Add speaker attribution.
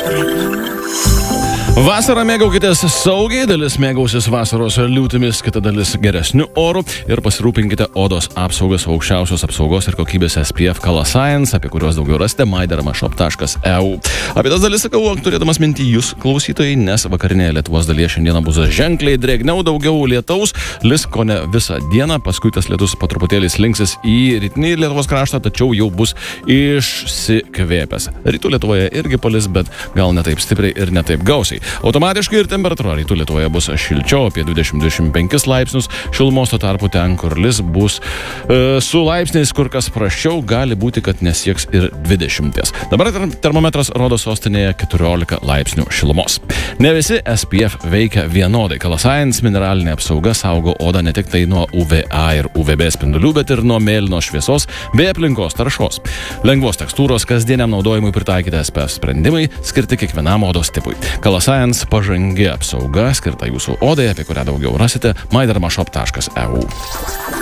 Speaker 1: Vasarą mėgaukitės saugiai, dalis mėgausis vasaros liūtimis, kita dalis geresniu oru ir pasirūpinkite odos apsaugas aukščiausios apsaugos ir kokybės SPF Coloscience, apie kuriuos daugiau rasite mydermashop.eu. Apie tas dalis sakau, turėdamas mintį jūs klausytojai, nes vakarinėje Lietuvos dalyje šiandieną bus ženkliai drėgniau, daugiau lietaus, lis kone visą dieną, paskui tas lietus po truputėlį slinksis į rytinį Lietuvos kraštą, tačiau jau bus išsikvėpęs. Rytų Lietuvoje irgi palis, bet gal ne taip stipriai ir ne taip gausiai. Automatiškai ir temperatūra rytų Lietuvoje bus šilčiau, apie 20-25 laipsnius, šilumos tuo tarpu ten, kur lis bus su laipsniais kur kas prasčiau, gali būti, kad nesieks ir 20. Dabar termometras rodo sostinėje 14 laipsnių šilumos. Ne visi SPF veikia vienodai. Coloscience mineralinė apsauga saugo odą ne tik tai nuo UVA ir UVB spindulių, bet ir nuo mėlynos šviesos bei aplinkos taršos. Lengvos tekstūros kasdieniam naudojimui pritaikyti SPF sprendimai skirti kiekvienam odos tipui. Coloscience pažangi apsauga skirta jūsų odai, apie kurią daugiau rasite mydermashop.eu.